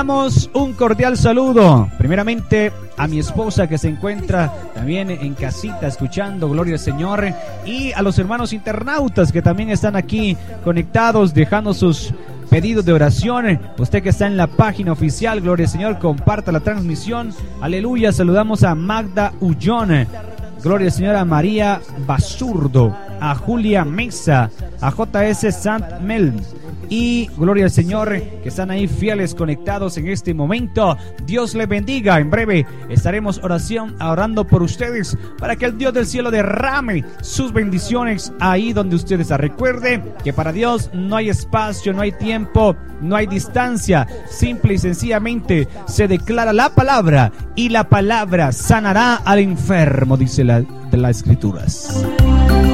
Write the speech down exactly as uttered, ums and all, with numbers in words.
Damos un cordial saludo, primeramente a mi esposa que se encuentra también en casita escuchando, gloria al Señor, y a los hermanos internautas que también están aquí conectados, dejando sus pedidos de oración. Usted que está en la página oficial, gloria al Señor, comparta la transmisión, aleluya. Saludamos a Magda Ullón, gloria al Señor, a María Basurdo, a Julia Mesa, a J S Sant Mel, y gloria al Señor, que están ahí fieles, conectados en este momento. Dios les bendiga. En breve estaremos oración, orando por ustedes para que el Dios del cielo derrame sus bendiciones ahí donde ustedes están. Recuerde que para Dios no hay espacio, no hay tiempo, no hay distancia. Simple y sencillamente se declara la palabra y la palabra sanará al enfermo, dice la de las Escrituras.